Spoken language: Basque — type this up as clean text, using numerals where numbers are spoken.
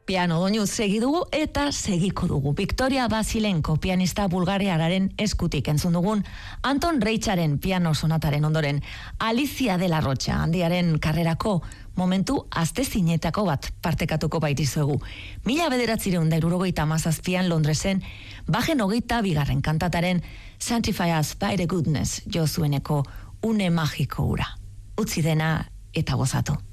Piano doinu segi dugu eta segiko dugu. Victoria Basilenko pianista bulgariararen eskutik entzun dugun Anton Reitzaren piano sonataren ondoren Alicia de la Rocha handiaren karrerako momentu astezinetako bat partekatuko baitizuegu. 1977an Londresen Bachen 22. kantataren Sanctify Us by the Goodness jo zueneko une magiko ura. Utzi dena eta gozatu.